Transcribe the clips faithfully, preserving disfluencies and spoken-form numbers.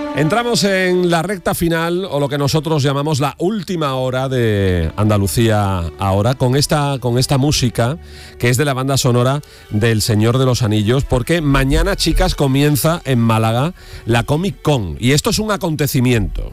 Entramos en la recta final, o lo que nosotros llamamos la última hora de Andalucía Ahora, con esta, con esta música que es de la banda sonora del Señor de los Anillos, porque mañana, chicas, comienza en Málaga la Comic Con, y esto es un acontecimiento.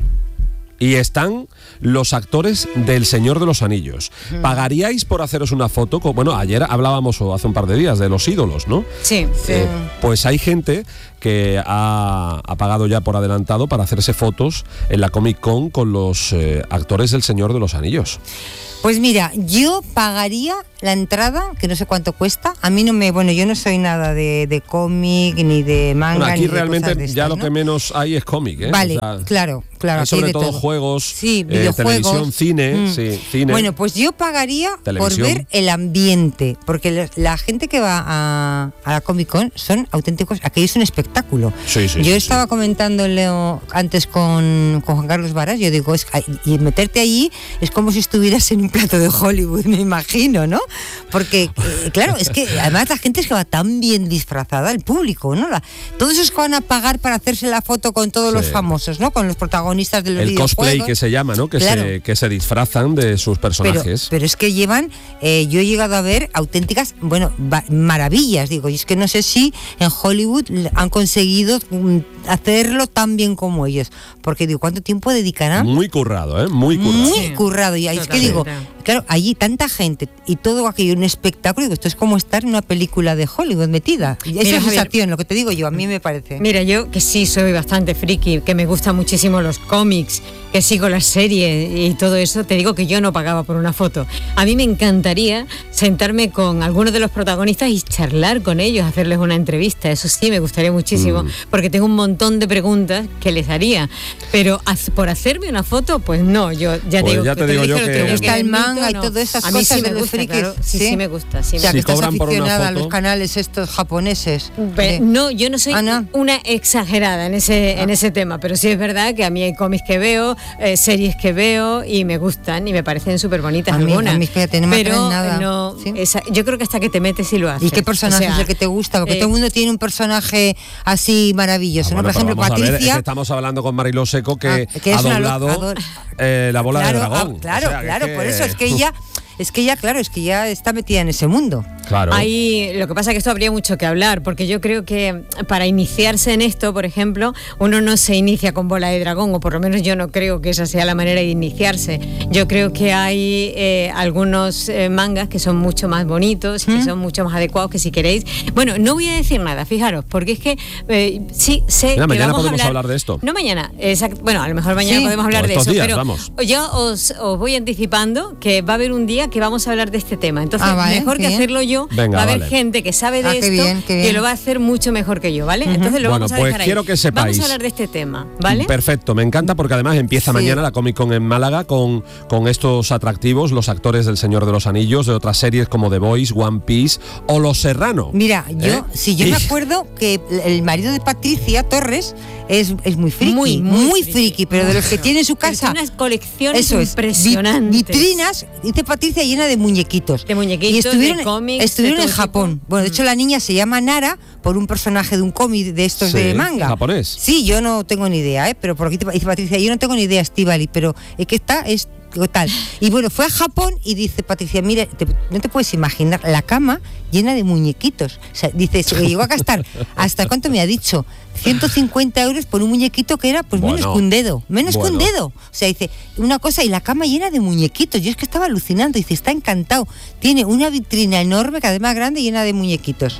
Y están los actores del Señor de los Anillos. ¿Pagaríais por haceros una foto? Con, bueno, ayer hablábamos, o hace un par de días, de los ídolos, ¿no? Sí. sí. Eh, pues hay gente que ha, ha pagado ya por adelantado para hacerse fotos en la Comic Con con los eh, actores del Señor de los Anillos. Pues mira, yo pagaría la entrada, que no sé cuánto cuesta. A mí no me... Bueno, yo no soy nada de, de cómic, ni de manga, bueno, aquí ni de realmente cosas de estas, ya lo ¿no? que menos hay es cómic, ¿eh? Vale, o sea, claro, claro. hay sobre de todo, todo juegos, sí, eh, videojuegos, televisión, cine, mm. sí, cine. Bueno, pues yo pagaría televisión. por ver el ambiente, porque la, la gente que va a, a la Comic Con son auténticos... Aquello es un espectáculo. Sí, sí, yo sí, estaba sí. comentándole antes con, con Juan Carlos Varas, yo digo, es, y meterte allí es como si estuvieras en un plato de Hollywood, me imagino, ¿no? Porque, eh, claro, es que además la gente es que va tan bien disfrazada, el público, ¿no? La, todos esos que van a pagar para hacerse la foto con todos sí. los famosos, ¿no? Con los protagonistas de los el videojuegos. Cosplay que se llama, ¿no? Que, claro. se, que se disfrazan de sus personajes. Pero, pero es que llevan, eh, yo he llegado a ver auténticas, bueno, va, maravillas, digo, y es que no sé si en Hollywood han conseguido hacerlo tan bien como ellos, porque digo, ¿cuánto tiempo dedicarán? Muy currado, ¿eh? Muy currado. Muy sí. currado, y ahí es que digo, claro, allí tanta gente y todo aquello, un espectáculo, digo, esto es como estar en una película de Hollywood metida. Y esa sensación, lo que te digo yo, a mí me parece. Mira, yo que sí soy bastante friki, que me gustan muchísimo los cómics, que sigo las series y todo eso, te digo que yo no pagaba por una foto. A mí me encantaría sentarme con algunos de los protagonistas y charlar con ellos, hacerles una entrevista, eso sí me gustaría muchísimo, mm. porque tengo un montón de preguntas que les haría, pero por hacerme una foto, pues no, yo ya pues te digo, ya te te digo dije yo lo que... que está el manga y no. todas esas a mí cosas sí me gusta, frikis, claro, sí, sí, sí me gusta. Sí, o sea, me que gusta. estás cobran por una aficionada a foto. los canales estos japoneses. Pero, no, yo no soy ah, no. una exagerada en ese, ah. en ese tema, pero sí es verdad que a mí hay cómics que veo, eh, series que veo y me gustan y me parecen súper bonitas a algunas. Mí, a mí fíjate, no me pero nada. no, ¿Sí? esa, yo creo que hasta que te metes y lo haces. ¿Y qué personaje o sea, es el que te gusta? Porque eh, todo el mundo tiene un personaje así maravilloso, ah, ¿no? bueno, Por ejemplo, Patricia. Ver, es que estamos hablando con Mariló Seco que, ah, que ha doblado eh, la bola claro, de dragón. Ah, claro, o sea, claro, que... por eso es que ella. Es que ya, claro, es que ya está metida en ese mundo. Claro. Ahí, lo que pasa es que esto habría mucho que hablar, porque yo creo que para iniciarse en esto, por ejemplo, uno no se inicia con bola de dragón, o por lo menos yo no creo que esa sea la manera de iniciarse. Yo creo que hay eh, algunos eh, mangas que son mucho más bonitos, ¿Mm? que son mucho más adecuados, que si queréis... Bueno, no voy a decir nada, fijaros, porque es que eh, sí sé Mira, que mañana vamos podemos a hablar, hablar de esto. No mañana, exacto, bueno, a lo mejor mañana sí, podemos hablar de eso, días, pero vamos. yo os, os voy anticipando que va a haber un día que vamos a hablar de este tema. Entonces, ah, vale, mejor que bien. hacerlo yo, Venga, va a haber vale. gente que sabe de ah, esto, bien, que bien. lo va a hacer mucho mejor que yo, ¿vale? Uh-huh. Entonces lo bueno, vamos a pues dejar quiero ahí. que sepáis. Vamos a hablar de este tema, ¿vale? Perfecto, me encanta porque además empieza sí. mañana la Comic Con en Málaga con, con estos atractivos, los actores del Señor de los Anillos, de otras series como The Boys, One Piece o Los Serrano. Mira, yo, ¿Eh? sí, yo y... me acuerdo que el marido de Patricia Torres es, es muy friki, muy, muy, muy friki, friki, pero de los que tiene en su casa. Tiene unas colecciones eso es, impresionantes. Vitrinas, dice Patricia, llena de muñequitos. De muñequitos, y estuvieron, de cómics. Estuvieron de en Japón. Tipo. Bueno, de hecho la niña se llama Nara por un personaje de un cómic de estos sí, de manga. ¿Japonés? Sí, yo no tengo ni idea, ¿eh? Pero por aquí dice Patricia, yo no tengo ni idea, Estivali, pero es que está, es tal. Y bueno, fue a Japón y dice Patricia, mira, te, no te puedes imaginar la cama llena de muñequitos. O sea, dice, se llegó a gastar, ¿hasta cuánto me ha dicho? ciento cincuenta euros por un muñequito que era pues bueno, menos que un dedo, menos bueno. que un dedo. O sea, dice, una cosa, y la cama llena de muñequitos. Yo es que estaba alucinando, dice, está encantado. Tiene una vitrina enorme, cada vez más grande, llena de muñequitos.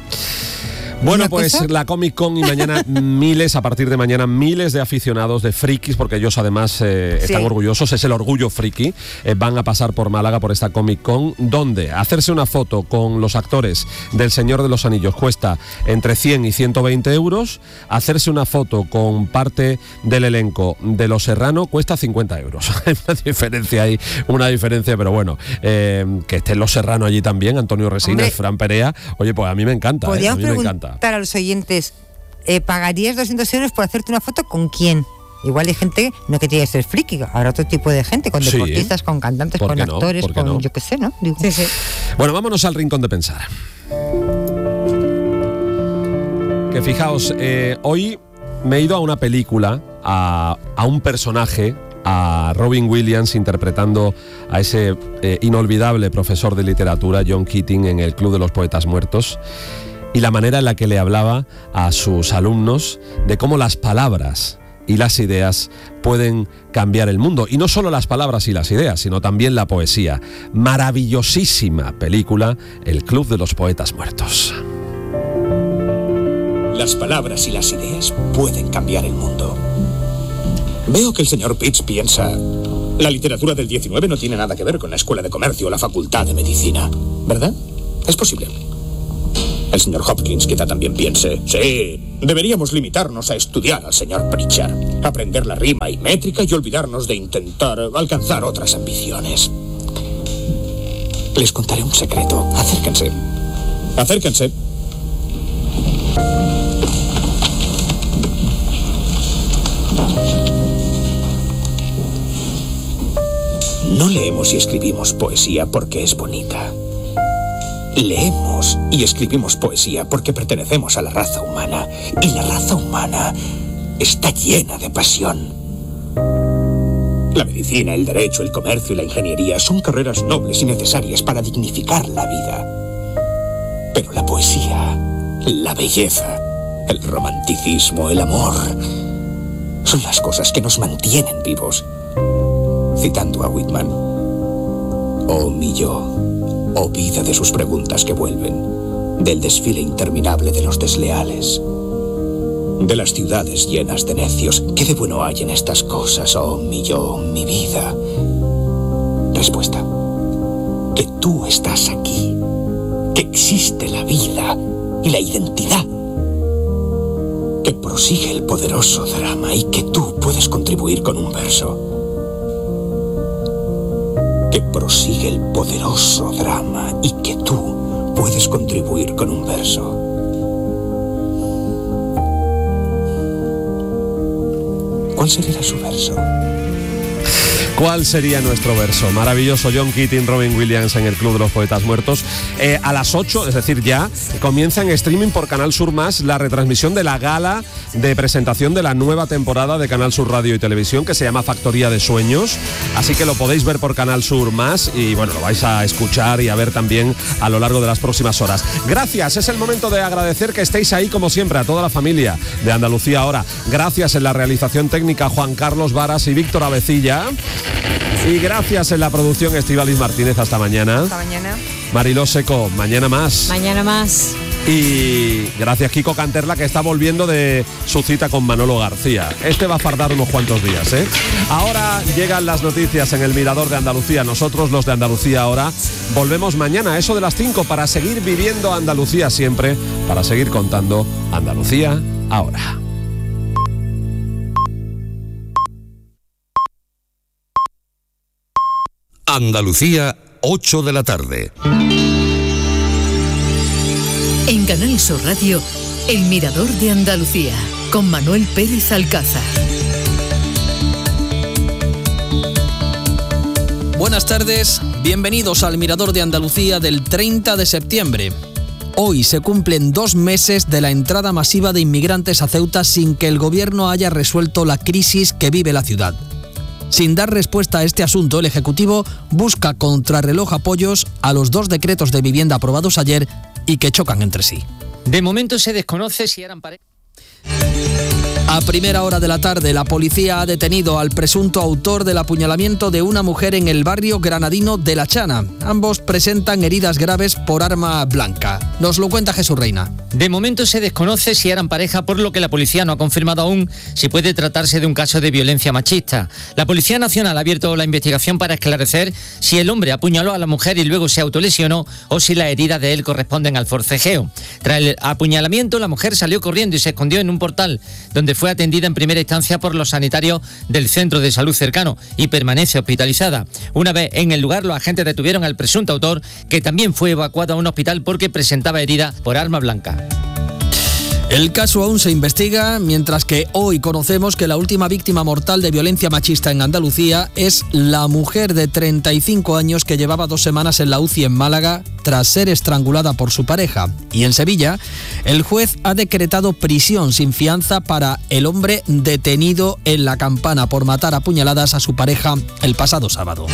Bueno, pues cosa? la Comic Con y mañana miles, a partir de mañana, miles de aficionados, de frikis, porque ellos además eh, están sí. orgullosos, es el orgullo friki, eh, van a pasar por Málaga por esta Comic Con, donde hacerse una foto con los actores del Señor de los Anillos cuesta entre cien y ciento veinte euros, hacerse una foto con parte del elenco de Los Serrano cuesta cincuenta euros. Hay una diferencia ahí, una diferencia, pero bueno, eh, que estén Los Serrano allí también, Antonio Resines, Fran Perea, oye, pues a mí me encanta, eh, a mí me encanta. A los oyentes, eh, ¿pagarías doscientos euros por hacerte una foto con quién? Igual hay gente, no que tiene que ser friki, habrá otro tipo de gente, con deportistas, sí. con cantantes, con no? actores, con no? yo qué sé, ¿no? Digo. Sí, sí. Bueno, vámonos al rincón de pensar. Que fijaos, eh, hoy me he ido a una película a, a un personaje, a Robin Williams interpretando a ese eh, inolvidable profesor de literatura, John Keating, en el Club de los Poetas Muertos, y la manera en la que le hablaba a sus alumnos de cómo las palabras y las ideas pueden cambiar el mundo. Y no solo las palabras y las ideas, sino también la poesía. Maravillosísima película, El Club de los Poetas Muertos. Las palabras y las ideas pueden cambiar el mundo. Veo que el señor Pitts piensa... La literatura del diecinueve no tiene nada que ver con la Escuela de Comercio o la Facultad de Medicina, ¿verdad? Es posible. El señor Hopkins quizá también piense... Sí, deberíamos limitarnos a estudiar al señor Pritchard, aprender la rima y métrica y olvidarnos de intentar alcanzar otras ambiciones. Les contaré un secreto. Acérquense. Acérquense. No leemos y escribimos poesía porque es bonita. Leemos y escribimos poesía porque pertenecemos a la raza humana. Y la raza humana está llena de pasión. La medicina, el derecho, el comercio y la ingeniería son carreras nobles y necesarias para dignificar la vida. Pero la poesía, la belleza, el romanticismo, el amor, son las cosas que nos mantienen vivos. Citando a Whitman: oh mi yo, oh vida de sus preguntas que vuelven, del desfile interminable de los desleales, de las ciudades llenas de necios. ¿Qué de bueno hay en estas cosas, oh mi yo, mi vida? Respuesta: que tú estás aquí, que existe la vida y la identidad, que prosigue el poderoso drama y que tú puedes contribuir con un verso. Que prosigue el poderoso drama y que tú puedes contribuir con un verso. ¿Cuál sería su verso? ¿Cuál sería nuestro verso? Maravilloso. John Keating, Robin Williams en el Club de los Poetas Muertos. Eh, a las ocho, es decir, ya, comienza en streaming por Canal Sur Más la retransmisión de la gala de presentación de la nueva temporada de Canal Sur Radio y Televisión, que se llama Factoría de Sueños. Así que lo podéis ver por Canal Sur Más y, bueno, lo vais a escuchar y a ver también a lo largo de las próximas horas. Gracias. Es el momento de agradecer que estéis ahí, como siempre, a toda la familia de Andalucía Ahora. Gracias en la realización técnica Juan Carlos Varas y Víctor Avecilla. Y gracias en la producción Estíbaliz Martínez. Hasta mañana. Hasta mañana. Mariló Seco, mañana más. Mañana más. Y gracias Kiko Canterla, que está volviendo de su cita con Manolo García. Este va a fardar unos cuantos días, ¿eh? Ahora llegan las noticias en el Mirador de Andalucía. Nosotros, los de Andalucía Ahora, volvemos mañana a eso de las cinco para seguir viviendo Andalucía siempre, para seguir contando Andalucía Ahora. Andalucía, ocho de la tarde. En Canal Sur Radio, El Mirador de Andalucía, con Manuel Pérez Alcázar. Buenas tardes, bienvenidos al Mirador de Andalucía del treinta de septiembre. Hoy se cumplen dos meses de la entrada masiva de inmigrantes a Ceuta sin que el gobierno haya resuelto la crisis que vive la ciudad. Sin dar respuesta a este asunto, el Ejecutivo busca contrarreloj apoyos a los dos decretos de vivienda aprobados ayer y que chocan entre sí. De momento se desconoce si eran parejas. A primera hora de la tarde, la policía ha detenido al presunto autor del apuñalamiento de una mujer en el barrio granadino de La Chana. Ambos presentan heridas graves por arma blanca. Nos lo cuenta Jesús Reina. De momento se desconoce si eran pareja, por lo que la policía no ha confirmado aún si puede tratarse de un caso de violencia machista. La Policía Nacional ha abierto la investigación para esclarecer si el hombre apuñaló a la mujer y luego se autolesionó o si las heridas de él corresponden al forcejeo. Tras el apuñalamiento, la mujer salió corriendo y se escondió en un portal, donde fue atendida en primera instancia por los sanitarios del centro de salud cercano y permanece hospitalizada. Una vez en el lugar, los agentes detuvieron al presunto autor, que también fue evacuado a un hospital porque presentaba heridas por arma blanca. El caso aún se investiga, mientras que hoy conocemos que la última víctima mortal de violencia machista en Andalucía es la mujer de treinta y cinco años que llevaba dos semanas en la U C I en Málaga tras ser estrangulada por su pareja. Y en Sevilla, el juez ha decretado prisión sin fianza para el hombre detenido en La Campana por matar a puñaladas a su pareja el pasado sábado.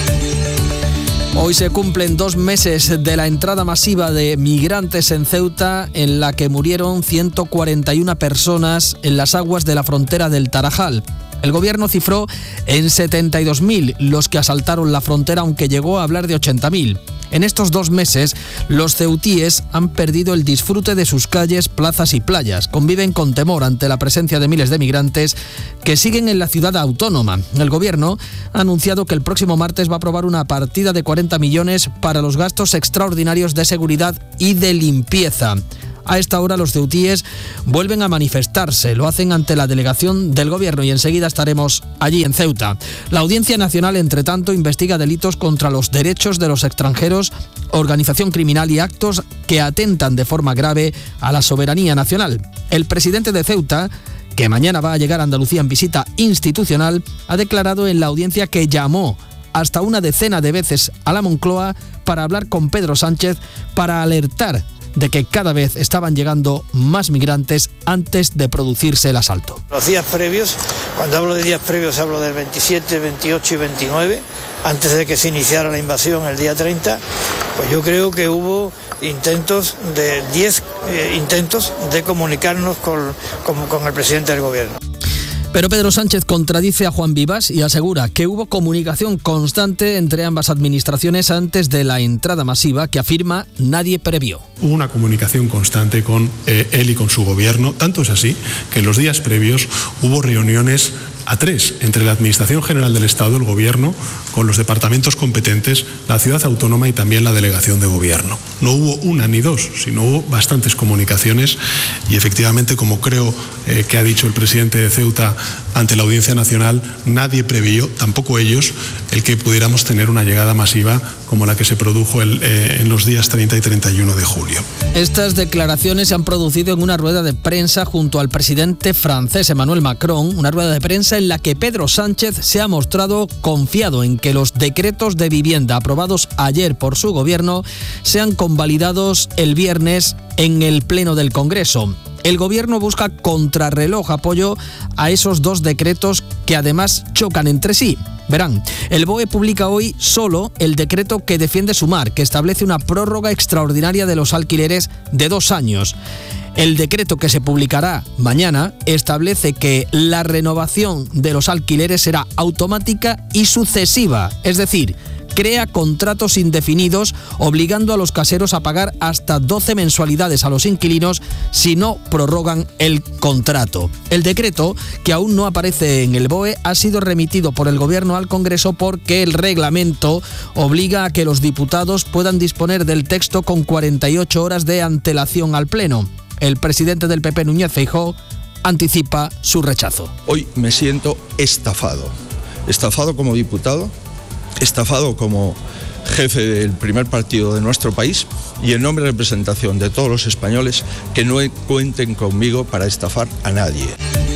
Hoy se cumplen dos meses de la entrada masiva de migrantes en Ceuta, en la que murieron ciento cuarenta y una personas en las aguas de la frontera del Tarajal. El gobierno cifró en setenta y dos mil los que asaltaron la frontera, aunque llegó a hablar de ochenta mil. En estos dos meses, los ceutíes han perdido el disfrute de sus calles, plazas y playas. Conviven con temor ante la presencia de miles de migrantes que siguen en la ciudad autónoma. El gobierno ha anunciado que el próximo martes va a aprobar una partida de cuarenta millones para los gastos extraordinarios de seguridad y de limpieza. A esta hora los ceutíes vuelven a manifestarse, lo hacen ante la delegación del gobierno y enseguida estaremos allí en Ceuta. La Audiencia Nacional, entre tanto, investiga delitos contra los derechos de los extranjeros, organización criminal y actos que atentan de forma grave a la soberanía nacional. El presidente de Ceuta, que mañana va a llegar a Andalucía en visita institucional, ha declarado en la audiencia que llamó hasta una decena de veces a la Moncloa para hablar con Pedro Sánchez para alertar de que cada vez estaban llegando más migrantes antes de producirse el asalto. Los días previos, cuando hablo de días previos hablo del veintisiete, veintiocho y veintinueve, antes de que se iniciara la invasión el día treinta, pues yo creo que hubo intentos de diez eh, intentos de comunicarnos con, con, con el presidente del gobierno. Pero Pedro Sánchez contradice a Juan Vivas y asegura que hubo comunicación constante entre ambas administraciones antes de la entrada masiva que afirma nadie previó. Hubo una comunicación constante con eh, él y con su gobierno, tanto es así que en los días previos hubo reuniones a tres entre la Administración General del Estado, el Gobierno, con los departamentos competentes, la ciudad autónoma y también la delegación de gobierno. No hubo una ni dos, sino hubo bastantes comunicaciones y efectivamente, como creo eh, que ha dicho el presidente de Ceuta ante la Audiencia Nacional, nadie previó, tampoco ellos, el que pudiéramos tener una llegada masiva como la que se produjo el, eh, en los días treinta y treinta y uno de julio. Estas declaraciones se han producido en una rueda de prensa junto al presidente francés Emmanuel Macron, una rueda de prensa en la que Pedro Sánchez se ha mostrado confiado en que los decretos de vivienda aprobados ayer por su gobierno sean convalidados el viernes en el Pleno del Congreso. El gobierno busca contrarreloj apoyo a esos dos decretos que además chocan entre sí. Verán, el B O E publica hoy solo el decreto que defiende Sumar, que establece una prórroga extraordinaria de los alquileres de dos años. El decreto que se publicará mañana establece que la renovación de los alquileres será automática y sucesiva, es decir, crea contratos indefinidos obligando a los caseros a pagar hasta doce mensualidades a los inquilinos si no prorrogan el contrato. El decreto, que aún no aparece en el B O E, ha sido remitido por el Gobierno al Congreso porque el reglamento obliga a que los diputados puedan disponer del texto con cuarenta y ocho horas de antelación al Pleno. El presidente del P P, Núñez Feijóo, anticipa su rechazo. Hoy me siento estafado. Estafado como diputado, estafado como jefe del primer partido de nuestro país y en nombre de representación de todos los españoles que no cuenten conmigo para estafar a nadie.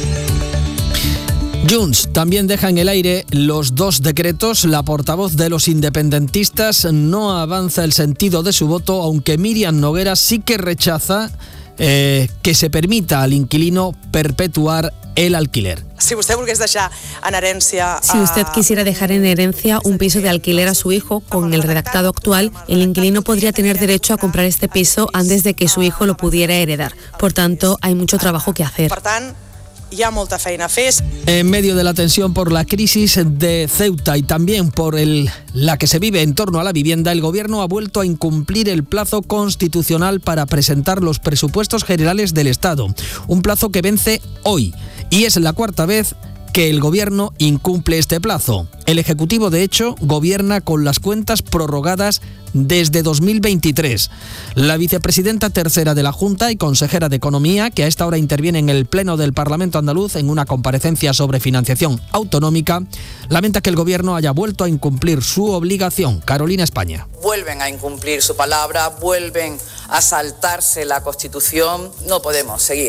Junts también deja en el aire los dos decretos. La portavoz de los independentistas no avanza el sentido de su voto, aunque Míriam Noguera sí que rechaza eh, que se permita al inquilino perpetuar el alquiler. Si usted dejar en herencia, si usted quisiera dejar en herencia un piso de alquiler a su hijo, con el redactado actual, el inquilino podría tener derecho a comprar este piso antes de que su hijo lo pudiera heredar. Por tanto, hay mucho trabajo que hacer. Hi ha molta feina a fer. En medio de la tensión por la crisis de Ceuta y también por el, la que se vive en torno a la vivienda, el gobierno ha vuelto a incumplir el plazo constitucional para presentar los presupuestos generales del Estado. Un plazo que vence hoy y es la cuarta vez que el gobierno incumple este plazo. El Ejecutivo, de hecho, gobierna con las cuentas prorrogadas desde dos mil veintitrés. La vicepresidenta tercera de la Junta y consejera de Economía, que a esta hora interviene en el Pleno del Parlamento andaluz en una comparecencia sobre financiación autonómica, lamenta que el gobierno haya vuelto a incumplir su obligación. Carolina España. Vuelven a incumplir su palabra, vuelven a saltarse la Constitución. No podemos seguir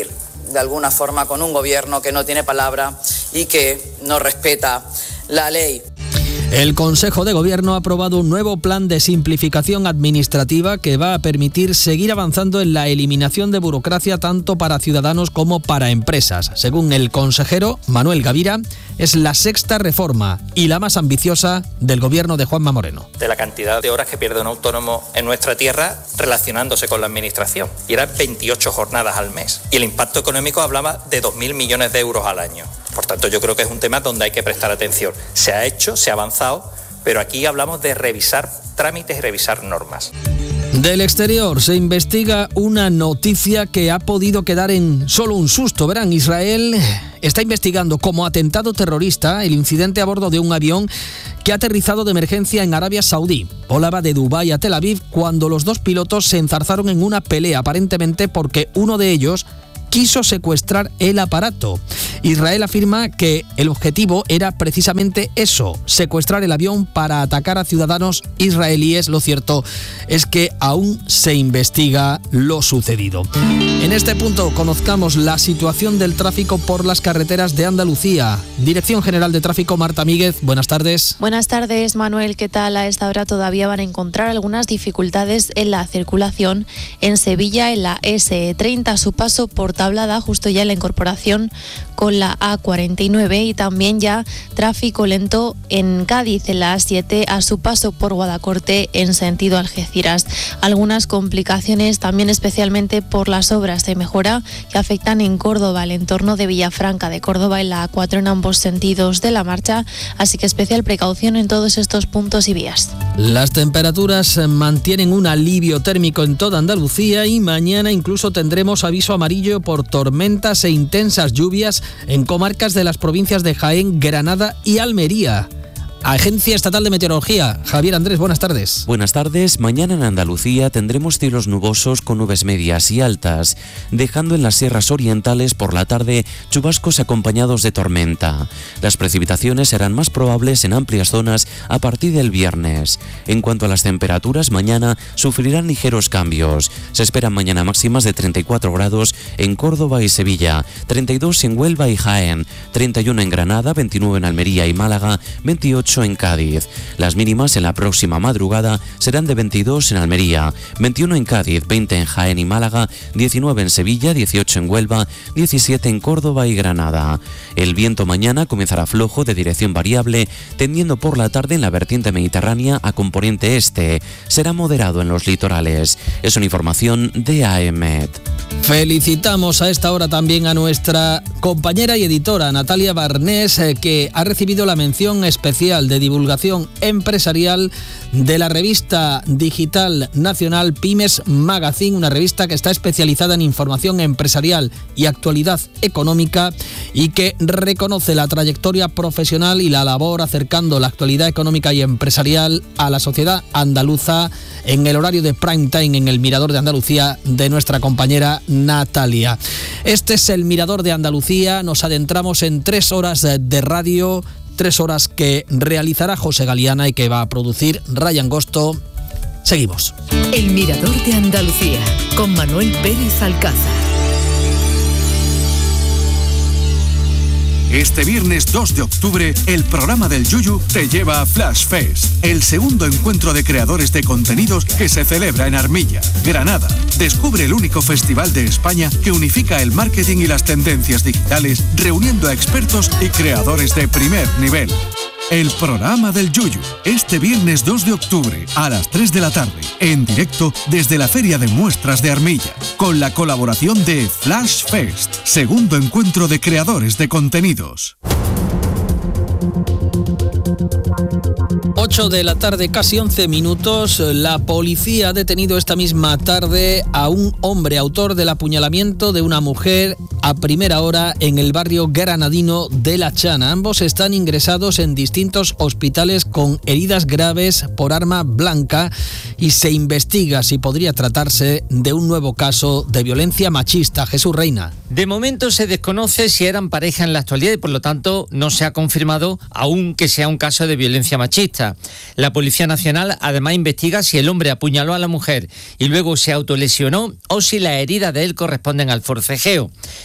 de alguna forma con un gobierno que no tiene palabra y que no respeta la ley. El Consejo de Gobierno ha aprobado un nuevo plan de simplificación administrativa que va a permitir seguir avanzando en la eliminación de burocracia tanto para ciudadanos como para empresas. Según el consejero Manuel Gavira, es la sexta reforma y la más ambiciosa del gobierno de Juanma Moreno. De la cantidad de horas que pierde un autónomo en nuestra tierra relacionándose con la administración. Y eran veintiocho jornadas al mes. Y el impacto económico hablaba de dos mil millones de euros al año. Por tanto, yo creo que es un tema donde hay que prestar atención. Se ha hecho, se ha avanzado, pero aquí hablamos de revisar trámites y revisar normas. Del exterior se investiga una noticia que ha podido quedar en solo un susto. Verán, Israel está investigando como atentado terrorista el incidente a bordo de un avión que ha aterrizado de emergencia en Arabia Saudí. Volaba de Dubái a Tel Aviv cuando los dos pilotos se enzarzaron en una pelea, aparentemente porque uno de ellos quiso secuestrar el aparato. Israel afirma que el objetivo era precisamente eso, secuestrar el avión para atacar a ciudadanos israelíes. Lo cierto es que aún se investiga lo sucedido. En este punto conozcamos la situación del tráfico por las carreteras de Andalucía. Dirección General de Tráfico, Marta Míguez, buenas tardes. Buenas tardes, Manuel. ¿Qué tal? A esta hora todavía van a encontrar algunas dificultades en la circulación en Sevilla, en la ese treinta, a su paso por Tablada, justo ya en la incorporación con la A cuarenta y nueve, y también ya tráfico lento en Cádiz, en la A siete, a su paso por Guadacorte en sentido Algeciras. Algunas complicaciones también especialmente por las obras de mejora que afectan en Córdoba, el entorno de Villafranca de Córdoba, en la A cuatro en ambos sentidos de la marcha, así que especial precaución en todos estos puntos y vías. Las temperaturas mantienen un alivio térmico en toda Andalucía y mañana incluso tendremos aviso amarillo por tormentas e intensas lluvias en comarcas de las provincias de Jaén, Granada y Almería. Agencia Estatal de Meteorología, Javier Andrés, buenas tardes. Buenas tardes. Mañana en Andalucía tendremos cielos nubosos con nubes medias y altas, dejando en las sierras orientales por la tarde chubascos acompañados de tormenta. Las precipitaciones serán más probables en amplias zonas a partir del viernes. En cuanto a las temperaturas, mañana sufrirán ligeros cambios. Se esperan mañana máximas de treinta y cuatro grados en Córdoba y Sevilla, treinta y dos en Huelva y Jaén, treinta y uno en Granada, veintinueve en Almería y Málaga, veintiocho en Cádiz. Las mínimas en la próxima madrugada serán de veintidós en Almería, veintiuno en Cádiz, veinte en Jaén y Málaga, diecinueve en Sevilla, dieciocho en Huelva, diecisiete en Córdoba y Granada. El viento mañana comenzará flojo de dirección variable, tendiendo por la tarde en la vertiente mediterránea a componente este. Será moderado en los litorales. Es una información de A E M E T. Felicitamos a esta hora también a nuestra compañera y editora Natalia Barnés, eh, que ha recibido la mención especial de divulgación empresarial de la revista digital nacional Pymes Magazine, una revista que está especializada en información empresarial y actualidad económica y que reconoce la trayectoria profesional y la labor acercando la actualidad económica y empresarial a la sociedad andaluza en el horario de prime time en el Mirador de Andalucía de nuestra compañera Natalia. Este es el Mirador de Andalucía. Nos adentramos en tres horas de radio, tres horas que realizará José Galiana y que va a producir Ryan Gosto. Seguimos. El Mirador de Andalucía con Manuel Pérez Alcázar. Este viernes dos de octubre, el programa del Yuyu te lleva a Flash Fest, el segundo encuentro de creadores de contenidos que se celebra en Armilla, Granada. Descubre el único festival de España que unifica el marketing y las tendencias digitales, reuniendo a expertos y creadores de primer nivel. El programa del Yuyu, este viernes dos de octubre a las tres de la tarde, en directo desde la Feria de Muestras de Armilla, con la colaboración de Flash Fest, segundo encuentro de creadores de contenidos. ocho de la tarde, casi once minutos. La policía ha detenido esta misma tarde a un hombre autor del apuñalamiento de una mujer a primera hora en el barrio granadino de La Chana. Ambos están ingresados en distintos hospitales con heridas graves por arma blanca y se investiga si podría tratarse de un nuevo caso de violencia machista. Jesús Reina. De momento se desconoce si eran pareja en la actualidad y por lo tanto no se ha confirmado aún que sea un caso de violencia machista. La Policía Nacional además investiga si el hombre apuñaló a la mujer y luego se autolesionó o si las heridas de él corresponden al forcejeo.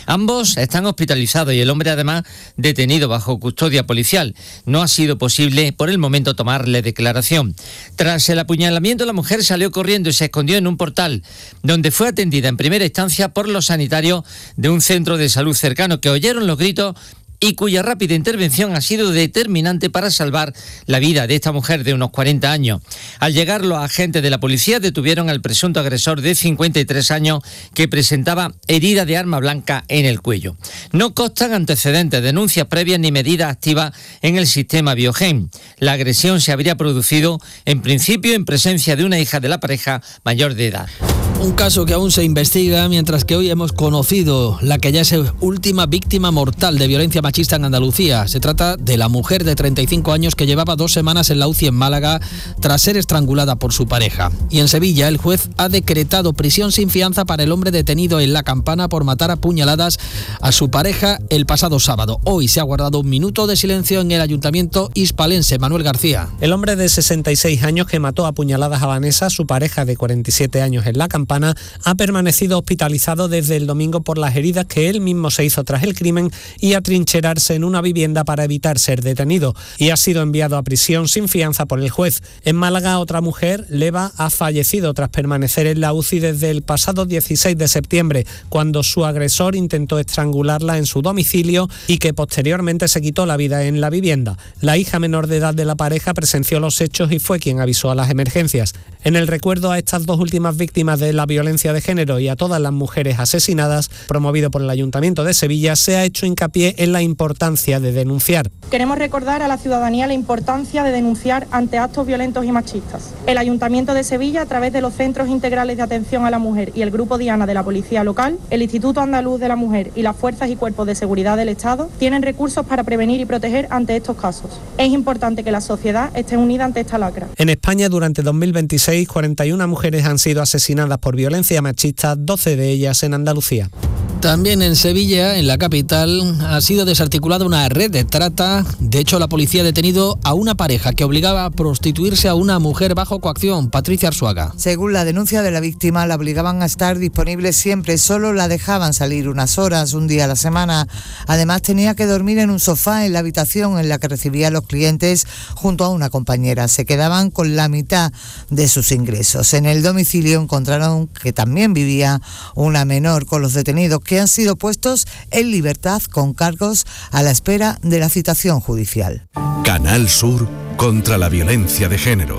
Ambos están hospitalizados y el hombre además detenido bajo custodia policial. No ha sido posible por el momento tomarle declaración. Tras el apuñalamiento, la mujer salió corriendo y se escondió en un portal, donde fue atendida en primera instancia por los sanitarios de un centro de salud cercano, que oyeron los gritos y cuya rápida intervención ha sido determinante para salvar la vida de esta mujer de unos cuarenta años. Al llegar los agentes de la policía detuvieron al presunto agresor de cincuenta y tres años, que presentaba herida de arma blanca en el cuello. No constan antecedentes, denuncias previas ni medidas activas en el sistema Biogen. La agresión se habría producido en principio en presencia de una hija de la pareja mayor de edad. Un caso que aún se investiga, mientras que hoy hemos conocido la que ya es última víctima mortal de violencia machista en Andalucía. Se trata de la mujer de treinta y cinco años que llevaba dos semanas en la U C I en Málaga tras ser estrangulada por su pareja. Y en Sevilla el juez ha decretado prisión sin fianza para el hombre detenido en La Campana por matar a puñaladas a su pareja el pasado sábado. Hoy se ha guardado un minuto de silencio en el Ayuntamiento hispalense. Manuel García. El hombre de sesenta y seis años que mató a puñaladas a Vanessa, su pareja de cuarenta y siete años en La Campana, ha permanecido hospitalizado desde el domingo por las heridas que él mismo se hizo tras el crimen y atrincherarse en una vivienda para evitar ser detenido, y ha sido enviado a prisión sin fianza por el juez. En Málaga, otra mujer, Leva, ha fallecido tras permanecer en la U C I desde el pasado dieciséis de septiembre, cuando su agresor intentó estrangularla en su domicilio y que posteriormente se quitó la vida en la vivienda. La hija menor de edad de la pareja presenció los hechos y fue quien avisó a las emergencias. En el recuerdo a estas dos últimas víctimas de la violencia de género y a todas las mujeres asesinadas, promovido por el Ayuntamiento de Sevilla, se ha hecho hincapié en la importancia de denunciar. Queremos recordar a la ciudadanía la importancia de denunciar ante actos violentos y machistas. El Ayuntamiento de Sevilla, a través de los Centros Integrales de Atención a la Mujer y el Grupo Diana de la Policía Local, el Instituto Andaluz de la Mujer y las Fuerzas y Cuerpos de Seguridad del Estado, tienen recursos para prevenir y proteger ante estos casos. Es importante que la sociedad esté unida ante esta lacra. En España, durante dos mil veintiséis, cuarenta y una mujeres han sido asesinadas por violencia machista, doce de ellas en Andalucía. También en Sevilla, en la capital, ha sido desarticulada una red de trata. De hecho, la policía ha detenido a una pareja que obligaba a prostituirse a una mujer bajo coacción. Patricia Arzuaga. Según la denuncia de la víctima, la obligaban a estar disponible siempre, solo la dejaban salir unas horas, un día a la semana. Además, tenía que dormir en un sofá en la habitación en la que recibía a los clientes junto a una compañera. Se quedaban con la mitad de sus ingresos. En el domicilio encontraron que también vivía una menor con los detenidos, que han sido puestos en libertad con cargos a la espera de la citación judicial. Canal Sur contra la violencia de género.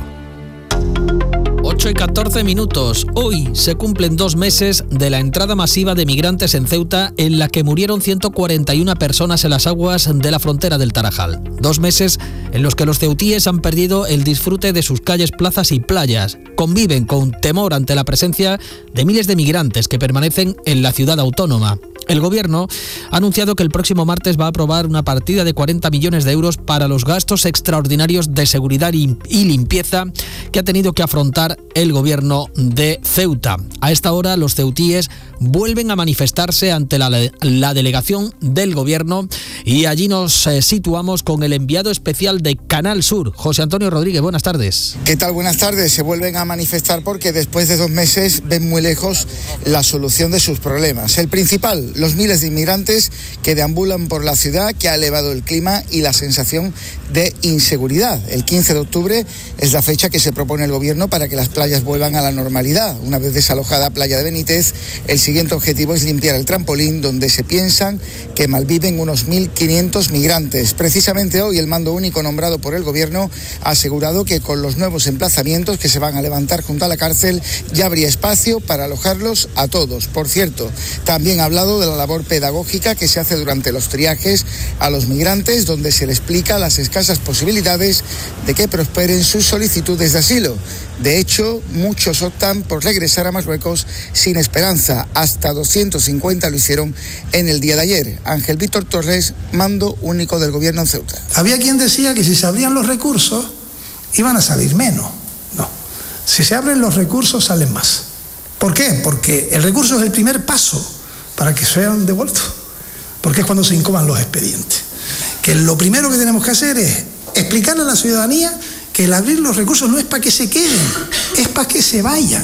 ocho y catorce minutos. Hoy se cumplen dos meses de la entrada masiva de migrantes en Ceuta, en la que murieron ciento cuarenta y una personas en las aguas de la frontera del Tarajal. Dos meses en los que los ceutíes han perdido el disfrute de sus calles, plazas y playas. Conviven con temor ante la presencia de miles de migrantes que permanecen en la ciudad autónoma. El Gobierno ha anunciado que el próximo martes va a aprobar una partida de cuarenta millones de euros para los gastos extraordinarios de seguridad y limpieza que ha tenido que afrontar el Gobierno de Ceuta. A esta hora, los ceutíes vuelven a manifestarse ante la, la delegación del Gobierno, y allí nos eh, situamos con el enviado especial de Canal Sur, José Antonio Rodríguez. Buenas tardes. ¿Qué tal? Buenas tardes. Se vuelven a manifestar porque después de dos meses ven muy lejos la solución de sus problemas. El principal, los miles de inmigrantes que deambulan por la ciudad, que ha elevado el clima y la sensación de inseguridad. El quince de octubre es la fecha que se propone el Gobierno para que las playas vuelvan a la normalidad. Una vez desalojada Playa de Benítez, el siguiente objetivo es limpiar el trampolín, donde se piensan que malviven unos mil quinientos migrantes. Precisamente hoy el mando único nombrado por el Gobierno ha asegurado que con los nuevos emplazamientos que se van a levantar junto a la cárcel ya habría espacio para alojarlos a todos. Por cierto, también ha hablado de la labor pedagógica que se hace durante los triajes a los migrantes, donde se les explica las escasas posibilidades de que prosperen sus solicitudes de asilo. De hecho, muchos optan por regresar a Marruecos sin esperanza. Hasta doscientos cincuenta lo hicieron en el día de ayer. Ángel Víctor Torres, mando único del Gobierno en Ceuta. Había quien decía que si se abrían los recursos iban a salir menos. No, si se abren los recursos salen más. ¿Por qué? Porque el recurso es el primer paso para que sean devueltos, porque es cuando se incoan los expedientes. Que lo primero que tenemos que hacer es explicarle a la ciudadanía que el abrir los recursos no es para que se queden, es para que se vayan.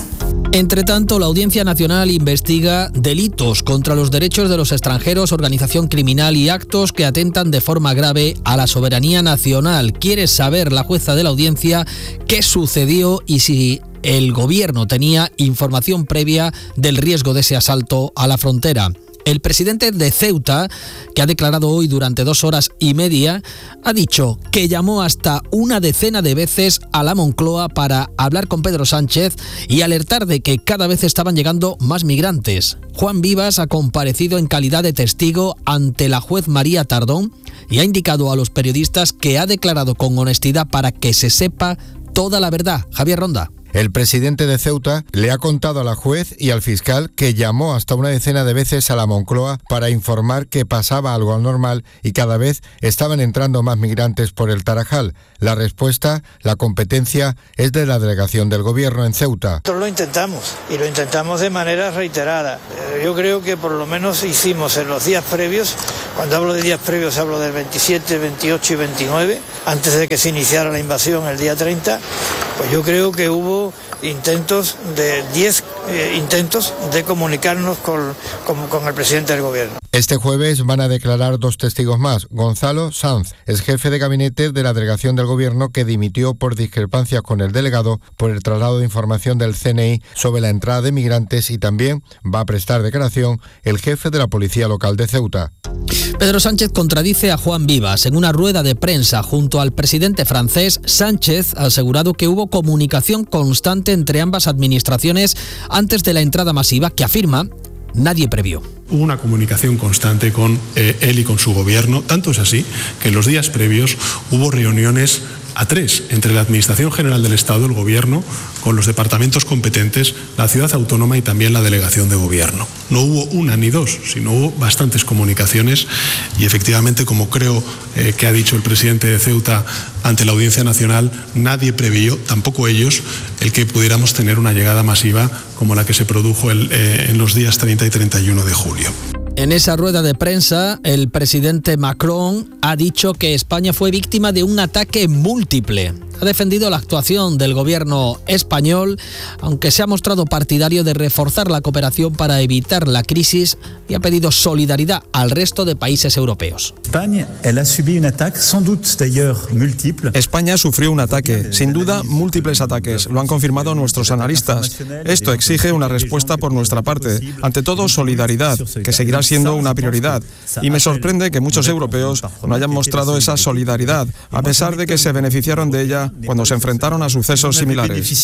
Entre tanto, la Audiencia Nacional investiga delitos contra los derechos de los extranjeros, organización criminal y actos que atentan de forma grave a la soberanía nacional. Quiere saber la jueza de la audiencia qué sucedió y si el gobierno tenía información previa del riesgo de ese asalto a la frontera. El presidente de Ceuta, que ha declarado hoy durante dos horas y media, ha dicho que llamó hasta una decena de veces a la Moncloa para hablar con Pedro Sánchez y alertar de que cada vez estaban llegando más migrantes. Juan Vivas ha comparecido en calidad de testigo ante la juez María Tardón y ha indicado a los periodistas que ha declarado con honestidad para que se sepa toda la verdad. Javier Ronda. El presidente de Ceuta le ha contado a la juez y al fiscal que llamó hasta una decena de veces a la Moncloa para informar que pasaba algo anormal y cada vez estaban entrando más migrantes por el Tarajal. La respuesta, la competencia, es de la delegación del gobierno en Ceuta. Nosotros lo intentamos y lo intentamos de manera reiterada. Yo creo que por lo menos hicimos en los días previos, cuando hablo de días previos hablo del veintisiete, veintiocho y veintinueve, antes de que se iniciara la invasión el día treinta, pues yo creo que hubo intentos de diez eh, intentos de comunicarnos con, con, con el presidente del gobierno. Este jueves van a declarar dos testigos más. Gonzalo Sanz es jefe de gabinete de la delegación del gobierno que dimitió por discrepancias con el delegado por el traslado de información del C N I sobre la entrada de migrantes, y también va a prestar declaración el jefe de la policía local de Ceuta. Pedro Sánchez contradice a Juan Vivas. En una rueda de prensa junto al presidente francés, Sánchez ha asegurado que hubo comunicación constante entre ambas administraciones antes de la entrada masiva que, afirma, nadie previó. Hubo una comunicación constante con eh, él y con su gobierno. Tanto es así que en los días previos hubo reuniones a tres entre la Administración General del Estado, el Gobierno, con los departamentos competentes, la Ciudad Autónoma y también la Delegación de Gobierno. No hubo una ni dos, sino hubo bastantes comunicaciones y efectivamente, como creo eh, que ha dicho el presidente de Ceuta ante la Audiencia Nacional, nadie previó, tampoco ellos, el que pudiéramos tener una llegada masiva como la que se produjo el, eh, en los días treinta y treinta y uno de julio. En esa rueda de prensa, el presidente Macron ha dicho que España fue víctima de un ataque múltiple. Ha defendido la actuación del gobierno español, aunque se ha mostrado partidario de reforzar la cooperación para evitar la crisis, y ha pedido solidaridad al resto de países europeos. España sufrió un ataque, sin duda múltiples ataques, lo han confirmado nuestros analistas. Esto exige una respuesta por nuestra parte, ante todo solidaridad, que seguirá siendo una prioridad. Y me sorprende que muchos europeos no hayan mostrado esa solidaridad, a pesar de que se beneficiaron de ella cuando se enfrentaron a sucesos similares.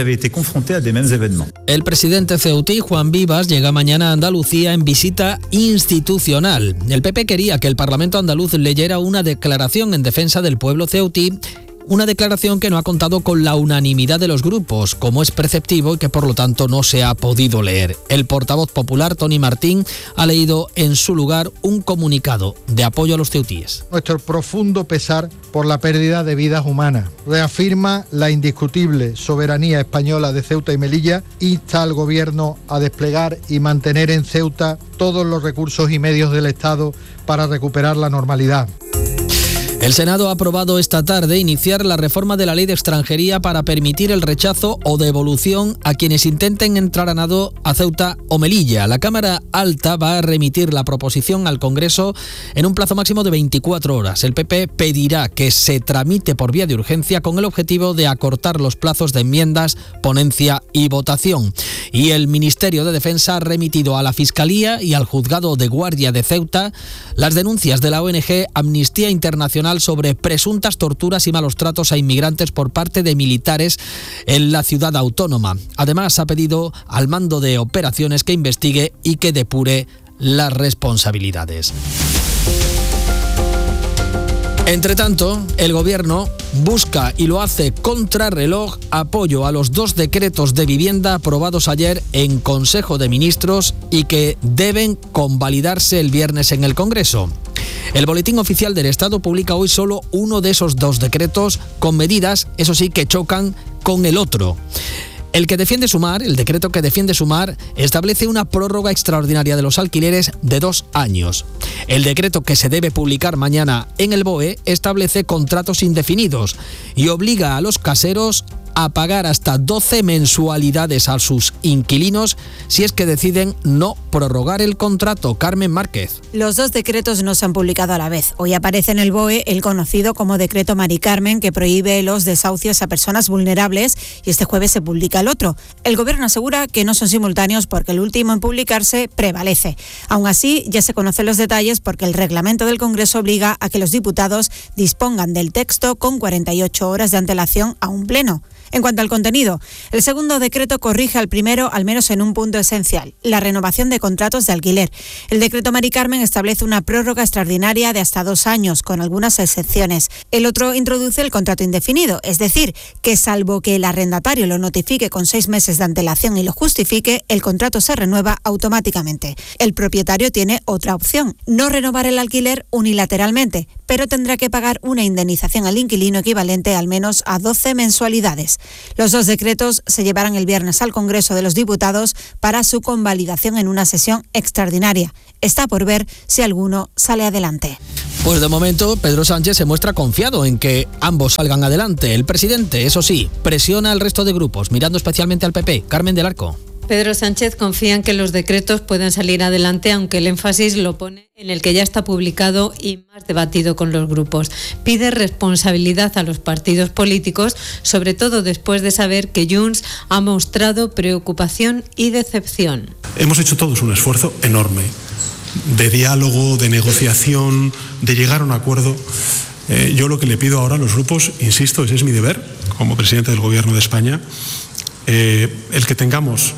El presidente ceutí, Juan Vivas, llega mañana a Andalucía en visita institucional. El P P quería que el Parlamento andaluz leyera una declaración en defensa del pueblo ceutí, una declaración que no ha contado con la unanimidad de los grupos, como es preceptivo, y que por lo tanto no se ha podido leer. El portavoz popular, Tony Martín, ha leído en su lugar un comunicado de apoyo a los ceutíes. Nuestro profundo pesar por la pérdida de vidas humanas. Reafirma la indiscutible soberanía española de Ceuta y Melilla, insta al Gobierno a desplegar y mantener en Ceuta todos los recursos y medios del Estado para recuperar la normalidad. El Senado ha aprobado esta tarde iniciar la reforma de la ley de extranjería para permitir el rechazo o devolución a quienes intenten entrar a nado a Ceuta o Melilla. La Cámara Alta va a remitir la proposición al Congreso en un plazo máximo de veinticuatro horas. El P P pedirá que se tramite por vía de urgencia con el objetivo de acortar los plazos de enmiendas, ponencia y votación. Y el Ministerio de Defensa ha remitido a la Fiscalía y al Juzgado de Guardia de Ceuta las denuncias de la O N G Amnistía Internacional sobre presuntas torturas y malos tratos a inmigrantes por parte de militares en la ciudad autónoma. Además, ha pedido al mando de operaciones que investigue y que depure las responsabilidades. Entre tanto, el Gobierno busca, y lo hace contrarreloj, apoyo a los dos decretos de vivienda aprobados ayer en Consejo de Ministros y que deben convalidarse el viernes en el Congreso. El Boletín Oficial del Estado publica hoy solo uno de esos dos decretos, con medidas, eso sí, que chocan con el otro. El que defiende Sumar, el decreto que defiende Sumar, establece una prórroga extraordinaria de los alquileres de dos años. El decreto que se debe publicar mañana en el B O E establece contratos indefinidos y obliga a los caseros a pagar hasta doce mensualidades a sus inquilinos si es que deciden no prorrogar el contrato. Carmen Márquez. Los dos decretos no se han publicado a la vez. Hoy aparece en el B O E el conocido como Decreto Mari Carmen, que prohíbe los desahucios a personas vulnerables, y este jueves se publica el otro. El Gobierno asegura que no son simultáneos porque el último en publicarse prevalece. Aún así, ya se conocen los detalles porque el reglamento del Congreso obliga a que los diputados dispongan del texto con cuarenta y ocho horas de antelación a un pleno. En cuanto al contenido, el segundo decreto corrige al primero, al menos en un punto esencial: la renovación de contratos de alquiler. El decreto Mari Carmen establece una prórroga extraordinaria de hasta dos años, con algunas excepciones. El otro introduce el contrato indefinido, es decir, que salvo que el arrendatario lo notifique con seis meses de antelación y lo justifique, el contrato se renueva automáticamente. El propietario tiene otra opción: no renovar el alquiler unilateralmente, pero tendrá que pagar una indemnización al inquilino equivalente al menos a doce mensualidades. Los dos decretos se llevarán el viernes al Congreso de los Diputados para su convalidación en una sesión extraordinaria. Está por ver si alguno sale adelante. Pues de momento Pedro Sánchez se muestra confiado en que ambos salgan adelante. El presidente, eso sí, presiona al resto de grupos, mirando especialmente al P P. Carmen del Arco. Pedro Sánchez confía en que los decretos puedan salir adelante, aunque el énfasis lo pone en el que ya está publicado y más debatido con los grupos. Pide responsabilidad a los partidos políticos, sobre todo después de saber que Junts ha mostrado preocupación y decepción. Hemos hecho todos un esfuerzo enorme de diálogo, de negociación, de llegar a un acuerdo. Eh, yo lo que le pido ahora a los grupos, insisto, ese es mi deber como presidente del Gobierno de España, eh, el que tengamos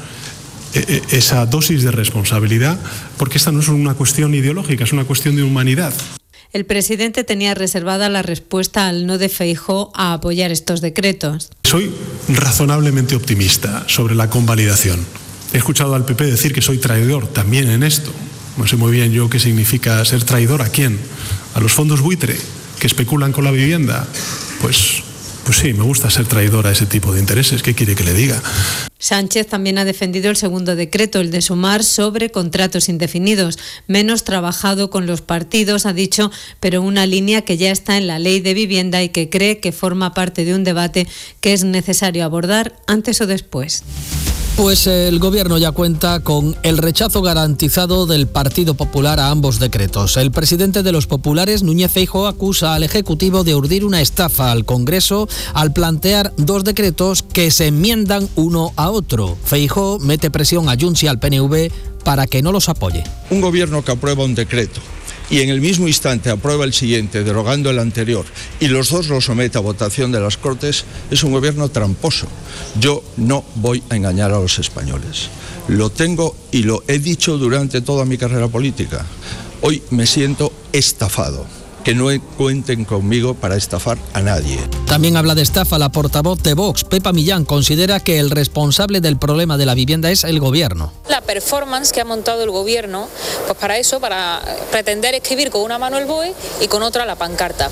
esa dosis de responsabilidad, porque esta no es una cuestión ideológica, es una cuestión de humanidad. El presidente tenía reservada la respuesta al no de Feijóo a apoyar estos decretos. Soy razonablemente optimista sobre la convalidación. He escuchado al P P decir que soy traidor también en esto. No sé muy bien yo qué significa ser traidor. ¿A quién? ¿A los fondos buitre que especulan con la vivienda? Pues... Pues sí, me gusta ser traidor a ese tipo de intereses. ¿Qué quiere que le diga? Sánchez también ha defendido el segundo decreto, el de sumar sobre contratos indefinidos. Menos trabajado con los partidos, ha dicho, pero una línea que ya está en la ley de vivienda y que cree que forma parte de un debate que es necesario abordar antes o después. Pues el Gobierno ya cuenta con el rechazo garantizado del Partido Popular a ambos decretos. El presidente de los populares, Núñez Feijóo, acusa al Ejecutivo de urdir una estafa al Congreso al plantear dos decretos que se enmiendan uno a otro. Feijóo mete presión a Junts y al P N V para que no los apoye. Un Gobierno que aprueba un decreto y en el mismo instante aprueba el siguiente, derogando el anterior, y los dos los somete a votación de las Cortes, es un gobierno tramposo. Yo no voy a engañar a los españoles. Lo tengo y lo he dicho durante toda mi carrera política. Hoy me siento estafado. Que no cuenten conmigo para estafar a nadie. También habla de estafa la portavoz de Vox, Pepa Millán. Considera que el responsable del problema de la vivienda es el Gobierno. La performance que ha montado el Gobierno, pues para eso, para pretender escribir con una mano el B O E y con otra la pancarta.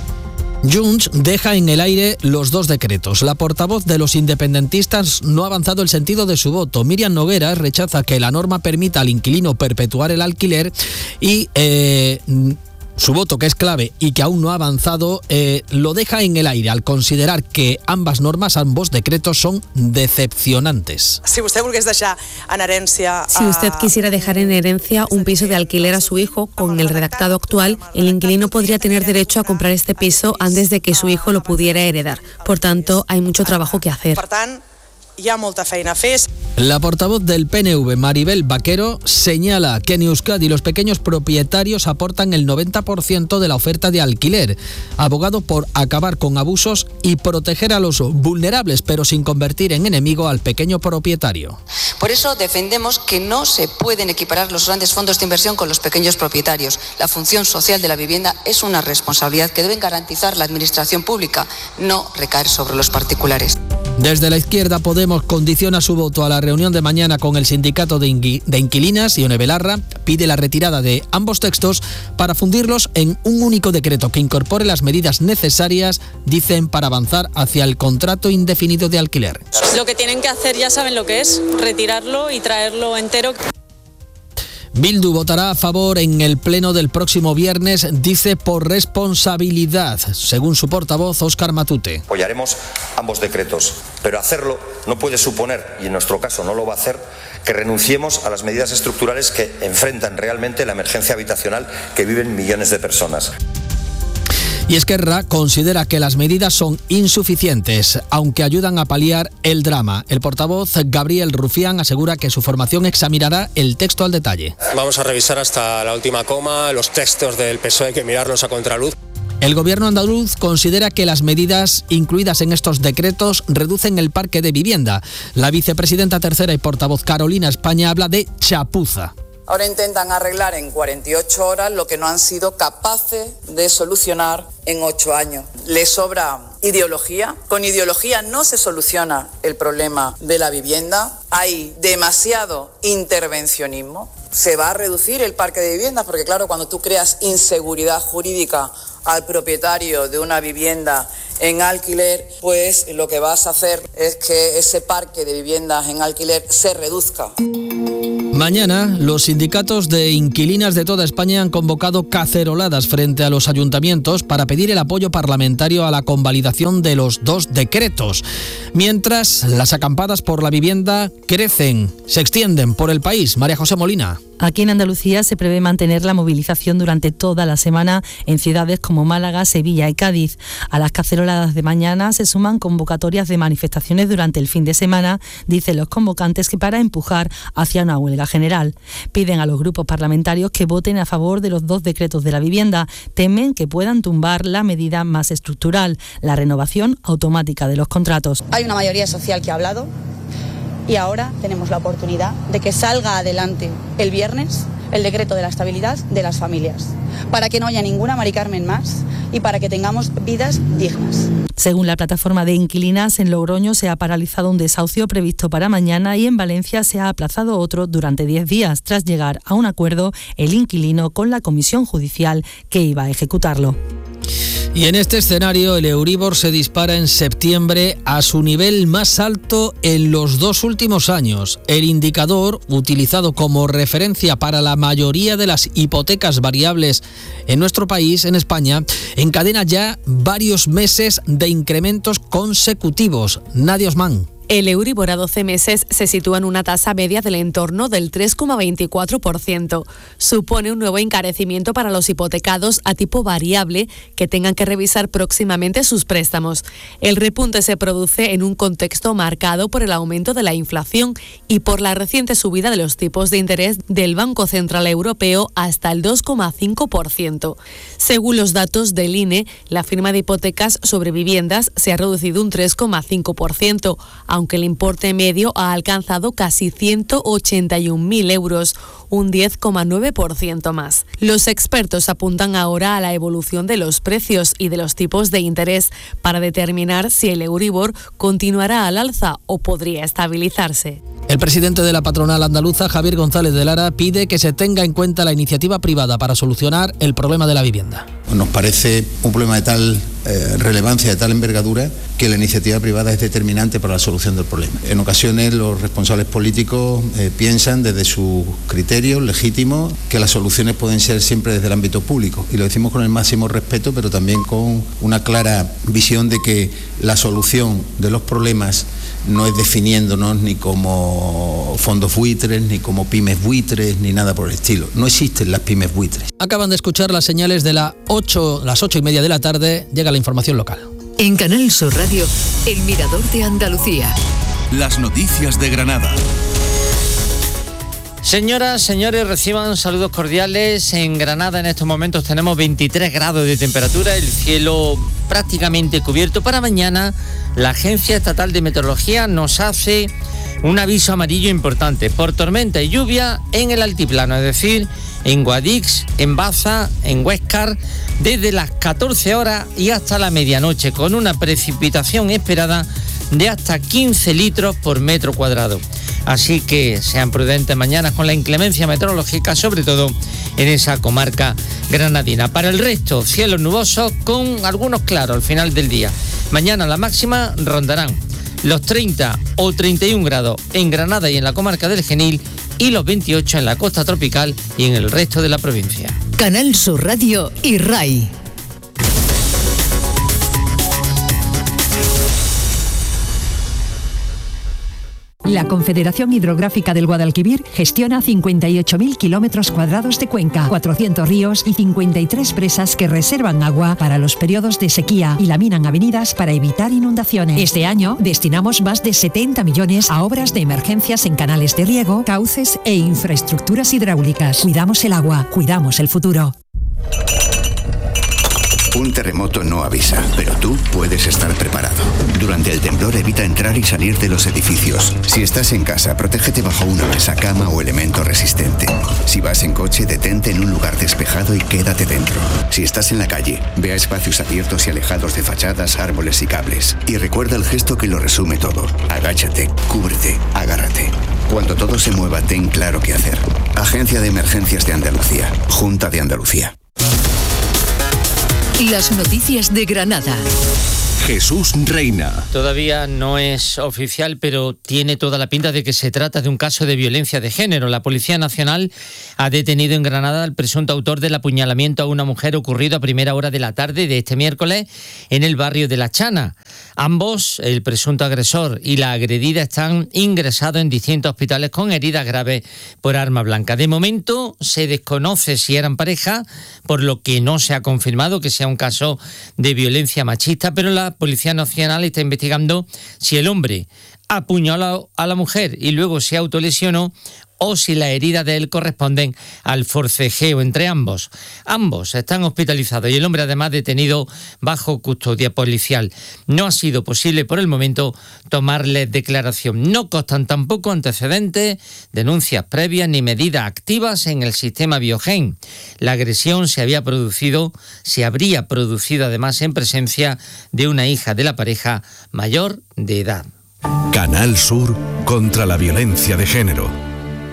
Junts deja en el aire los dos decretos. La portavoz de los independentistas no ha avanzado el sentido de su voto. Míriam Nogueras rechaza que la norma permita al inquilino perpetuar el alquiler y... Eh, Su voto, que es clave y que aún no ha avanzado, eh, lo deja en el aire al considerar que ambas normas, ambos decretos, son decepcionantes. Si usted deixar en herencia, Si usted quisiera dejar en herencia un piso de alquiler a su hijo, con el redactado actual, el inquilino podría tener derecho a comprar este piso antes de que su hijo lo pudiera heredar. Por tanto, hay mucho trabajo que hacer. Per tant, hi ha molta feina a fer. La portavoz del P N V, Maribel Vaquero, señala que en Euskadi los pequeños propietarios aportan el noventa por ciento de la oferta de alquiler. Abogado por acabar con abusos y proteger a los vulnerables, pero sin convertir en enemigo al pequeño propietario. Por eso defendemos que no se pueden equiparar los grandes fondos de inversión con los pequeños propietarios. La función social de la vivienda es una responsabilidad que deben garantizar la administración pública, no recaer sobre los particulares. Desde la izquierda, Podemos condiciona su voto a la reunión de mañana con el sindicato de, inqui- de inquilinas. Ione Belarra pide la retirada de ambos textos para fundirlos en un único decreto que incorpore las medidas necesarias, dicen, para avanzar hacia el contrato indefinido de alquiler. Lo que tienen que hacer ya saben lo que es, retirarlo y traerlo entero. Bildu votará a favor en el pleno del próximo viernes, dice por responsabilidad, según su portavoz Óscar Matute. Apoyaremos ambos decretos, pero hacerlo no puede suponer, y en nuestro caso no lo va a hacer, que renunciemos a las medidas estructurales que enfrentan realmente la emergencia habitacional que viven millones de personas. Y Esquerra considera que las medidas son insuficientes, aunque ayudan a paliar el drama. El portavoz Gabriel Rufián asegura que su formación examinará el texto al detalle. Vamos a revisar hasta la última coma, los textos del P S O E, hay que mirarlos a contraluz. El gobierno andaluz considera que las medidas incluidas en estos decretos reducen el parque de vivienda. La vicepresidenta tercera y portavoz Carolina España habla de chapuza. Ahora intentan arreglar en cuarenta y ocho horas lo que no han sido capaces de solucionar en ocho años. Les sobra ideología. Con ideología no se soluciona el problema de la vivienda. Hay demasiado intervencionismo. Se va a reducir el parque de viviendas porque, claro, cuando tú creas inseguridad jurídica al propietario de una vivienda en alquiler, pues lo que vas a hacer es que ese parque de viviendas en alquiler se reduzca. Mañana, los sindicatos de inquilinas de toda España han convocado caceroladas frente a los ayuntamientos para pedir el apoyo parlamentario a la convalidación de los dos decretos. Mientras, las acampadas por la vivienda crecen, se extienden por el país. María José Molina. Aquí en Andalucía se prevé mantener la movilización durante toda la semana en ciudades como Málaga, Sevilla y Cádiz. A las caceroladas de mañana se suman convocatorias de manifestaciones durante el fin de semana, dicen los convocantes, que para empujar hacia una huelga general. Piden a los grupos parlamentarios que voten a favor de los dos decretos de la vivienda. Temen que puedan tumbar la medida más estructural, la renovación automática de los contratos. Hay una mayoría social que ha hablado. Y ahora tenemos la oportunidad de que salga adelante el viernes el decreto de la estabilidad de las familias, para que no haya ninguna Mari Carmen más y para que tengamos vidas dignas. Según la plataforma de inquilinas, en Logroño se ha paralizado un desahucio previsto para mañana y en Valencia se ha aplazado otro durante diez días, tras llegar a un acuerdo el inquilino con la comisión judicial que iba a ejecutarlo. Y en este escenario el Euribor se dispara en septiembre a su nivel más alto en los dos últimos años. El indicador, utilizado como referencia para la mayoría de las hipotecas variables en nuestro país, en España, encadena ya varios meses de incrementos consecutivos. Nadia Osman. El Euribor a doce meses se sitúa en una tasa media del entorno del tres coma veinticuatro por ciento. Supone un nuevo encarecimiento para los hipotecados a tipo variable que tengan que revisar próximamente sus préstamos. El repunte se produce en un contexto marcado por el aumento de la inflación y por la reciente subida de los tipos de interés del Banco Central Europeo hasta el dos coma cinco por ciento. Según los datos del I N E, la firma de hipotecas sobre viviendas se ha reducido un tres coma cinco por ciento, aunque el importe medio ha alcanzado casi ciento ochenta y un mil euros, un diez coma nueve por ciento más. Los expertos apuntan ahora a la evolución de los precios y de los tipos de interés para determinar si el Euribor continuará al alza o podría estabilizarse. El presidente de la patronal andaluza, Javier González de Lara, pide que se tenga en cuenta la iniciativa privada para solucionar el problema de la vivienda. Nos parece un problema de tal eh, relevancia, de tal envergadura, que la iniciativa privada es determinante para la solución del problema. En ocasiones los responsables políticos eh, piensan desde sus criterios legítimos que las soluciones pueden ser siempre desde el ámbito público. Y lo decimos con el máximo respeto, pero también con una clara visión de que la solución de los problemas no es definiéndonos ni como fondos buitres, ni como pymes buitres, ni nada por el estilo. No existen las pymes buitres. Acaban de escuchar las señales de la ocho, las ocho y media de la tarde. Llega la información local. En Canal Sur Radio, El Mirador de Andalucía. Las noticias de Granada. Señoras, señores, reciban saludos cordiales. En Granada en estos momentos tenemos veintitrés grados de temperatura, el cielo prácticamente cubierto. Para mañana la Agencia Estatal de Meteorología nos hace un aviso amarillo importante por tormenta y lluvia en el altiplano, es decir, en Guadix, en Baza, en Huéscar, desde las catorce horas y hasta la medianoche, con una precipitación esperada de hasta quince litros por metro cuadrado. Así que sean prudentes mañana con la inclemencia meteorológica, sobre todo en esa comarca granadina. Para el resto, cielos nubosos con algunos claros al final del día. Mañana la máxima rondarán los treinta o treinta y un grados en Granada y en la comarca del Genil, y los veintiocho en la costa tropical y en el resto de la provincia. Canal Sur Radio y R A I. La Confederación Hidrográfica del Guadalquivir gestiona cincuenta y ocho mil kilómetros cuadrados de cuenca, cuatrocientos ríos y cincuenta y tres presas que reservan agua para los periodos de sequía y laminan avenidas para evitar inundaciones. Este año destinamos más de setenta millones a obras de emergencias en canales de riego, cauces e infraestructuras hidráulicas. Cuidamos el agua, cuidamos el futuro. Un terremoto no avisa, pero tú puedes estar preparado. Durante el temblor evita entrar y salir de los edificios. Si estás en casa, protégete bajo una mesa, cama o elemento resistente. Si vas en coche, detente en un lugar despejado y quédate dentro. Si estás en la calle, ve a espacios abiertos y alejados de fachadas, árboles y cables. Y recuerda el gesto que lo resume todo. Agáchate, cúbrete, agárrate. Cuando todo se mueva, ten claro qué hacer. Agencia de Emergencias de Andalucía. Junta de Andalucía. Las noticias de Granada. Jesús Reina. Todavía no es oficial, pero tiene toda la pinta de que se trata de un caso de violencia de género. La Policía Nacional ha detenido en Granada al presunto autor del apuñalamiento a una mujer ocurrido a primera hora de la tarde de este miércoles en el barrio de La Chana. Ambos, el presunto agresor y la agredida, están ingresados en distintos hospitales con heridas graves por arma blanca. De momento se desconoce si eran pareja, por lo que no se ha confirmado que sea un caso de violencia machista, pero la Policía Nacional está investigando si el hombre apuñaló a la mujer y luego se autolesionó o si las heridas de él corresponden al forcejeo entre ambos. Ambos están hospitalizados y el hombre además detenido bajo custodia policial. No ha sido posible por el momento tomarles declaración. No constan tampoco antecedentes, denuncias previas ni medidas activas en el sistema Biogen. La agresión se había producido, se habría producido además en presencia de una hija de la pareja mayor de edad. Canal Sur contra la violencia de género.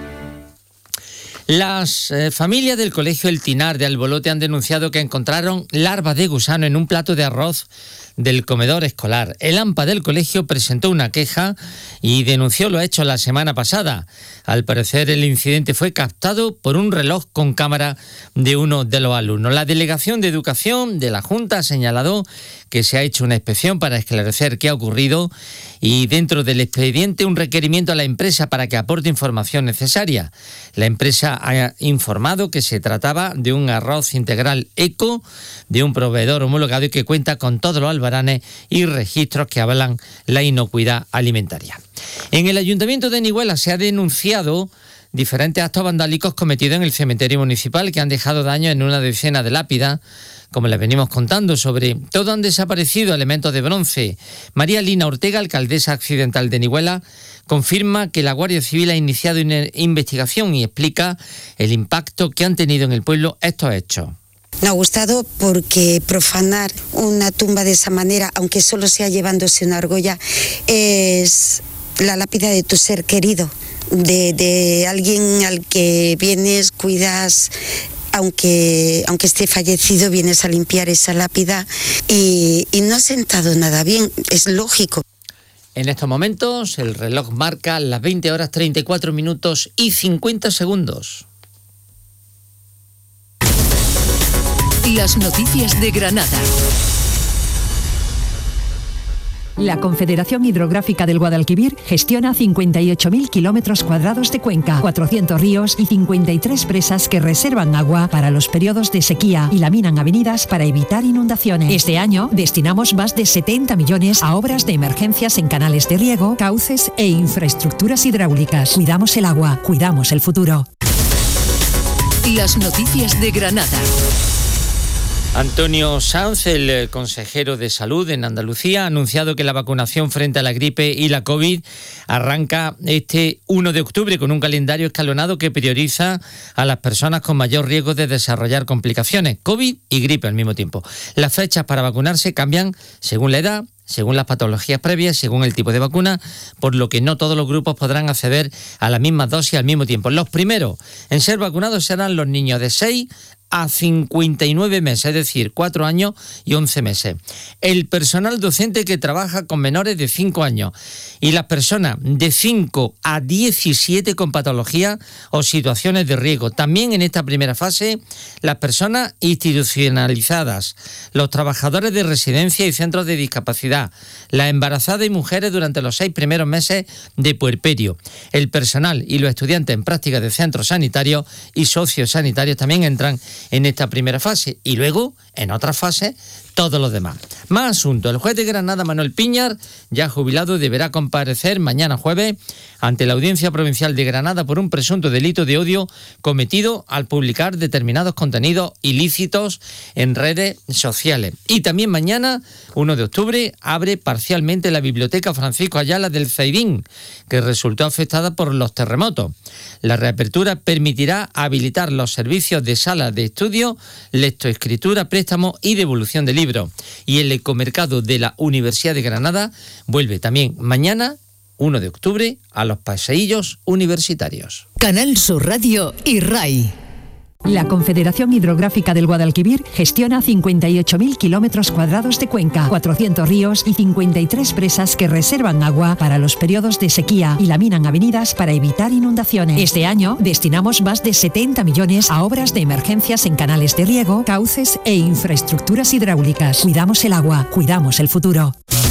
Las eh, familias del Colegio El Tinar de Albolote han denunciado que encontraron larvas de gusano en un plato de arroz del comedor escolar. El AMPA del colegio presentó una queja y denunció lo hecho la semana pasada. Al parecer el incidente fue captado por un reloj con cámara de uno de los alumnos. La Delegación de Educación de la Junta ha señalado que se ha hecho una inspección para esclarecer qué ha ocurrido y dentro del expediente un requerimiento a la empresa para que aporte información necesaria. La empresa ha informado que se trataba de un arroz integral eco de un proveedor homologado y que cuenta con todos los albaranes y registros que avalan la inocuidad alimentaria. En el Ayuntamiento de Nihuela se ha denunciado diferentes actos vandálicos cometidos en el cementerio municipal que han dejado daño en una decena de lápidas. Como les venimos contando, sobre todo han desaparecido elementos de bronce. María Lina Ortega, alcaldesa accidental de Nihuela, confirma que la Guardia Civil ha iniciado una investigación y explica el impacto que han tenido en el pueblo estos hechos. Me ha gustado porque profanar una tumba de esa manera, aunque solo sea llevándose una argolla, es la lápida de tu ser querido, de, de alguien al que vienes, cuidas. Aunque, aunque esté fallecido, vienes a limpiar esa lápida y, y no ha sentado nada bien, es lógico. En estos momentos el reloj marca las veinte horas treinta y cuatro minutos y cincuenta segundos. Las noticias de Granada. La Confederación Hidrográfica del Guadalquivir gestiona cincuenta y ocho mil kilómetros cuadrados de cuenca, cuatrocientos ríos y cincuenta y tres presas que reservan agua para los periodos de sequía y laminan avenidas para evitar inundaciones. Este año destinamos más de setenta millones a obras de emergencias en canales de riego, cauces e infraestructuras hidráulicas. Cuidamos el agua, cuidamos el futuro. Las noticias de Granada. Antonio Sanz, el consejero de Salud en Andalucía, ha anunciado que la vacunación frente a la gripe y la COVID arranca este uno de octubre con un calendario escalonado que prioriza a las personas con mayor riesgo de desarrollar complicaciones, COVID y gripe al mismo tiempo. Las fechas para vacunarse cambian según la edad, según las patologías previas, según el tipo de vacuna, por lo que no todos los grupos podrán acceder a las mismas dosis al mismo tiempo. Los primeros en ser vacunados serán los niños de seis a cincuenta y nueve meses, es decir, cuatro años y once meses. El personal docente que trabaja con menores de cinco años y las personas de cinco a diecisiete con patologías o situaciones de riesgo. También en esta primera fase, las personas institucionalizadas, los trabajadores de residencia y centros de discapacidad, las embarazadas y mujeres durante los seis primeros meses de puerperio. El personal y los estudiantes en prácticas de centros sanitarios y sociosanitarios también entran en esta primera fase y luego, en otra fase, todos los demás. Más asuntos. El juez de Granada, Manuel Piñar, ya jubilado, deberá comparecer mañana jueves ante la Audiencia Provincial de Granada por un presunto delito de odio cometido al publicar determinados contenidos ilícitos en redes sociales. Y también mañana, uno de octubre, abre parcialmente la Biblioteca Francisco Ayala del Zaidín, que resultó afectada por los terremotos. La reapertura permitirá habilitar los servicios de sala de estudio, lectoescritura, préstamo y devolución de libros. Y el ecomercado de la Universidad de Granada vuelve también mañana, uno de octubre, a los paseillos universitarios. Canal Sur Radio y R A I. La Confederación Hidrográfica del Guadalquivir gestiona cincuenta y ocho mil kilómetros cuadrados de cuenca, cuatrocientos ríos y cincuenta y tres presas que reservan agua para los periodos de sequía y laminan avenidas para evitar inundaciones. Este año destinamos más de setenta millones a obras de emergencias en canales de riego, cauces e infraestructuras hidráulicas. Cuidamos el agua, cuidamos el futuro.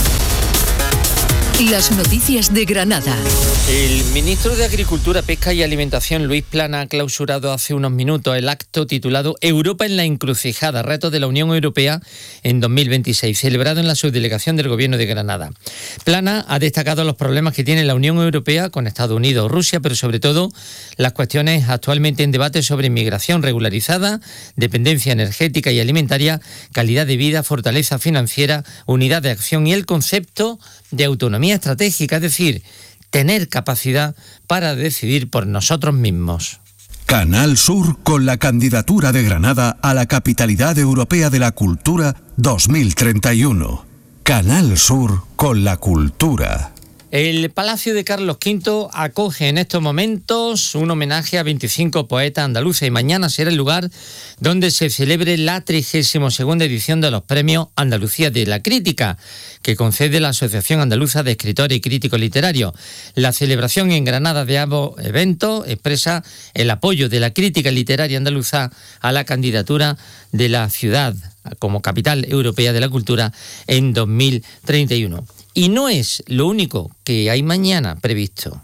Las noticias de Granada. El ministro de Agricultura, Pesca y Alimentación, Luis Plana, ha clausurado hace unos minutos el acto titulado Europa en la encrucijada, retos de la Unión Europea en dos mil veintiséis, celebrado en la subdelegación del Gobierno de Granada. Plana ha destacado los problemas que tiene la Unión Europea con Estados Unidos o Rusia, pero sobre todo las cuestiones actualmente en debate sobre inmigración regularizada, dependencia energética y alimentaria, calidad de vida, fortaleza financiera, unidad de acción y el concepto de autonomía estratégica, es decir, tener capacidad para decidir por nosotros mismos. Canal Sur con la candidatura de Granada a la Capitalidad Europea de la Cultura dos mil treinta y uno. Canal Sur con la cultura. El Palacio de Carlos quinto acoge en estos momentos un homenaje a veinticinco poetas andaluces y mañana será el lugar donde se celebre la trigésima segunda edición de los Premios Andalucía de la Crítica, que concede la Asociación Andaluza de Escritores y Críticos Literarios. La celebración en Granada de ambos eventos expresa el apoyo de la crítica literaria andaluza a la candidatura de la ciudad como capital europea de la cultura en dos mil treinta y uno. Y no es lo único que hay mañana previsto.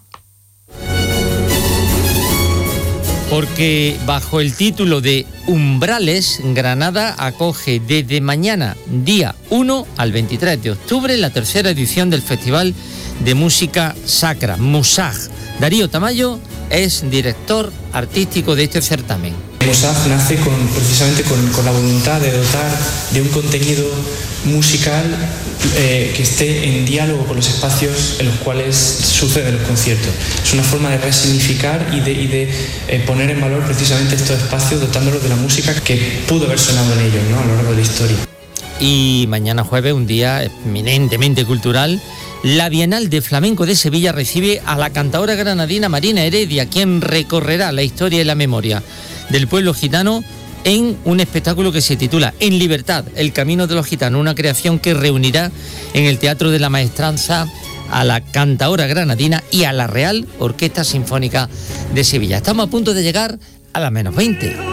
Porque bajo el título de Umbrales, Granada acoge desde mañana, día uno al veintitrés de octubre, la tercera edición del Festival de Música Sacra, Musaj. Darío Tamayo es director artístico de este certamen. Musaj nace con, precisamente con, con la voluntad de dotar de un contenido musical eh, que esté en diálogo con los espacios en los cuales suceden los conciertos. Es una forma de resignificar y de, y de eh, poner en valor precisamente estos espacios, dotándolos de la música que pudo haber sonado en ellos, ¿no?, a lo largo de la historia. Y mañana jueves, un día eminentemente cultural, la Bienal de Flamenco de Sevilla recibe a la cantaora granadina Marina Heredia, quien recorrerá la historia y la memoria del pueblo gitano en un espectáculo que se titula En Libertad, el camino de los gitanos, una creación que reunirá en el Teatro de la Maestranza a la cantaora granadina y a la Real Orquesta Sinfónica de Sevilla. Estamos a punto de llegar a las menos veinte.